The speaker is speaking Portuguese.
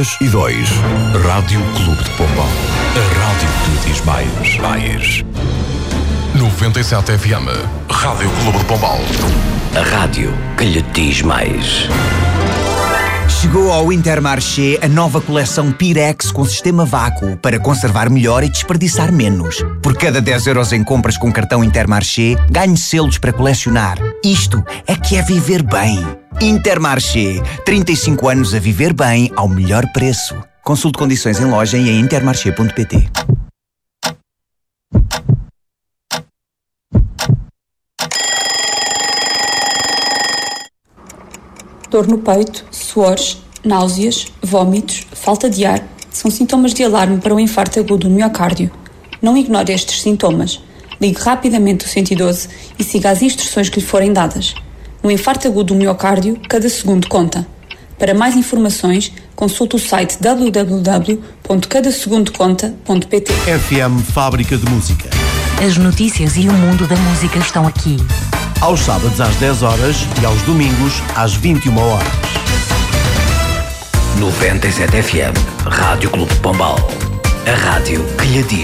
202. Rádio Clube de Pombal. A rádio que diz mais. 97 FM. Rádio Clube de Pombal. A rádio que lhe diz mais. Chegou ao Intermarché a nova coleção Pirex com sistema vácuo para conservar melhor e desperdiçar menos. Por cada 10 euros em compras com cartão Intermarché, ganhe selos para colecionar. Isto é que é viver bem. Intermarché. 35 anos a viver bem ao melhor preço. Consulte condições em loja e em intermarché.pt. Dor no peito, suores, náuseas, vômitos, falta de ar são sintomas de alarme para o infarto agudo do miocárdio. Não ignore estes sintomas. Ligue rapidamente o 112 e siga as instruções que lhe forem dadas. No infarto agudo do miocárdio, cada segundo conta. Para mais informações, consulte o site www.cadasegundoconta.pt. FM Fábrica de Música. As notícias e o mundo da música estão aqui. Aos sábados às 10 horas e aos domingos às 21 horas. 97 FM, Rádio Clube de Pombal. A rádio que lhe diz